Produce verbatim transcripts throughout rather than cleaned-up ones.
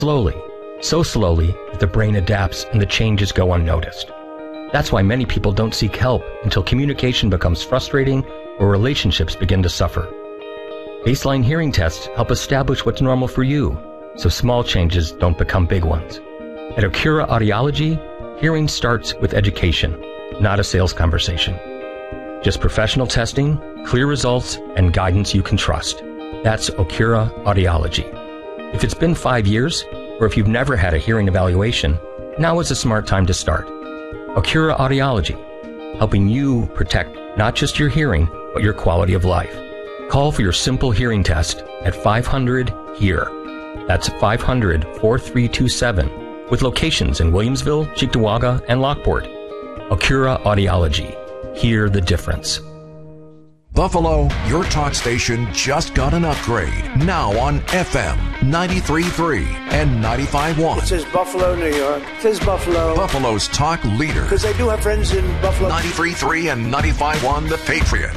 Slowly, so slowly that the brain adapts and the changes go unnoticed. That's why many people don't seek help until communication becomes frustrating or relationships begin to suffer. Baseline hearing tests help establish what's normal for you, so small changes don't become big ones. At Okura Audiology, hearing starts with education, not a sales conversation. Just professional testing, clear results, and guidance you can trust. That's Okura Audiology. If it's been five years, or if you've never had a hearing evaluation, now is a smart time to start. Okura Audiology, helping you protect not just your hearing, but your quality of life. Call for your simple hearing test at five hundred HEAR. That's five hundred, four three two seven, with locations in Williamsville, Cheektowaga, and Lockport. Okura Audiology. Hear the difference. Buffalo, your talk station just got an upgrade. Now on F M ninety-three point three and ninety-five point one. It says Buffalo, New York. It says Buffalo. Buffalo's talk leader. Because I do have friends in Buffalo. ninety-three point three and ninety-five point one, The Patriot.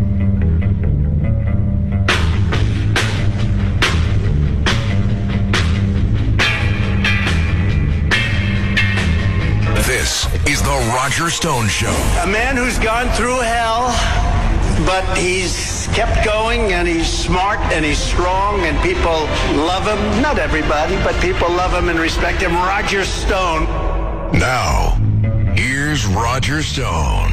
This is The Roger Stone Show. A man who's gone through hell, but he's kept going, and he's smart, and he's strong, and people love him. Not everybody, but people love him and respect him. Roger Stone. Now, here's Roger Stone.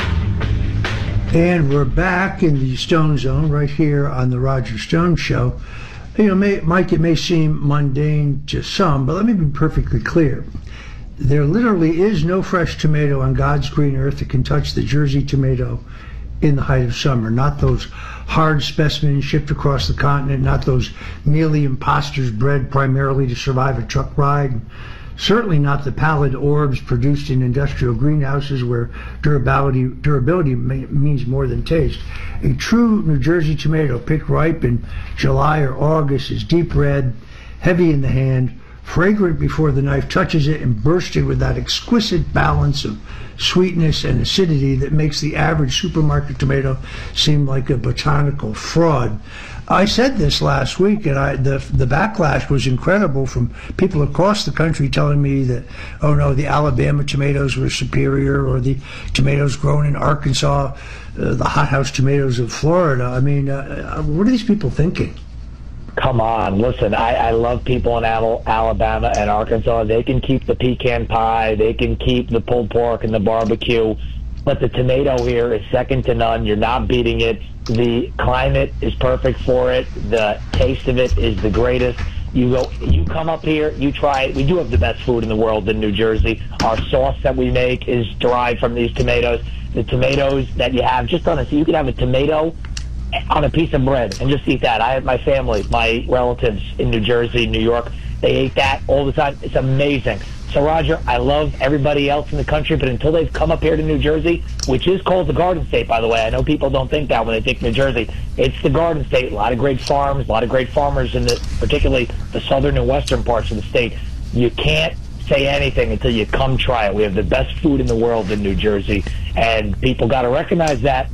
And we're back in the Stone Zone right here on the Roger Stone Show. You know, may, Mike, it may seem mundane to some, but let me be perfectly clear. There literally is no fresh tomato on God's green earth that can touch the Jersey tomato in the height of summer. Not those hard specimens shipped across the continent, not those mealy imposters bred primarily to survive a truck ride. Certainly not the pallid orbs produced in industrial greenhouses where durability durability may, means more than taste. A true New Jersey tomato picked ripe in July or August is deep red, heavy in the hand, fragrant before the knife touches it, and bursting with that exquisite balance of sweetness and acidity that makes the average supermarket tomato seem like a botanical fraud. I said this last week, and I, the the backlash was incredible from people across the country telling me that, oh no, the Alabama tomatoes were superior, or the tomatoes grown in Arkansas, uh, the hothouse tomatoes of Florida. I mean, uh, what are these people thinking? Come on, listen, I, I love people in Al- Alabama and Arkansas. They can keep the pecan pie, they can keep the pulled pork and the barbecue, but the tomato here is second to none. You're not beating it. The climate is perfect for it. The taste of it is the greatest. You go, you come up here, you try it. We do have the best food in the world in New Jersey. Our sauce that we make is derived from these tomatoes. The tomatoes that you have, just on a, you can have a tomato on a piece of bread and just eat that. I have my family, my relatives in New Jersey, New York. They ate that all the time. It's amazing. So, Roger, I love everybody else in the country, but until they've come up here to New Jersey, which is called the Garden State, by the way. I know people don't think that when they think New Jersey. It's the Garden State. A lot of great farms, a lot of great farmers in the, particularly the southern and western parts of the state. You can't say anything until you come try it. We have the best food in the world in New Jersey, and people got to recognize that.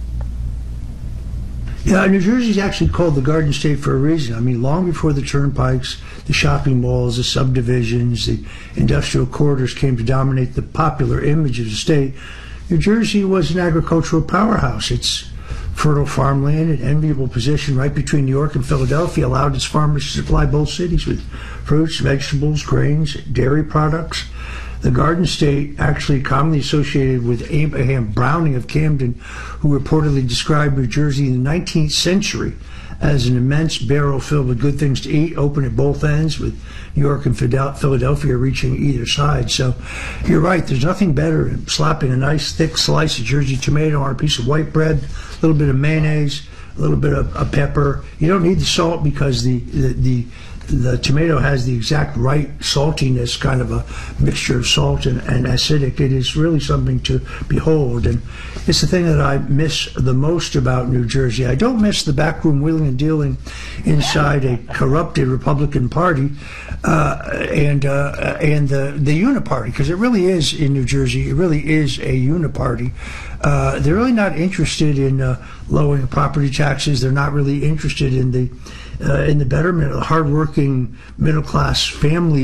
Yeah, New Jersey's actually called the Garden State for a reason. I mean, long before the turnpikes, the shopping malls, the subdivisions, the industrial corridors came to dominate the popular image of the state, New Jersey was an agricultural powerhouse. Its fertile farmland and enviable position right between New York and Philadelphia allowed its farmers to supply both cities with fruits, vegetables, grains, dairy products. The Garden State, actually commonly associated with Abraham Browning of Camden, who reportedly described New Jersey in the nineteenth century as an immense barrel filled with good things to eat, open at both ends, with New York and Philadelphia reaching either side. So you're right, there's nothing better than slapping a nice thick slice of Jersey tomato on a piece of white bread, a little bit of mayonnaise, a little bit of, of pepper. You don't need the salt because the, the, the The tomato has the exact right saltiness, kind of a mixture of salt and, and acidic. It is really something to behold, and it's the thing that I miss the most about New Jersey. I don't miss the backroom wheeling and dealing inside a corrupted Republican Party uh, and uh, and the the uniparty, because it really is in New Jersey. It really is a uniparty. Uh, they're really not interested in uh, lowering property taxes. They're not really interested in the uh, in the betterment of the hardworking middle class family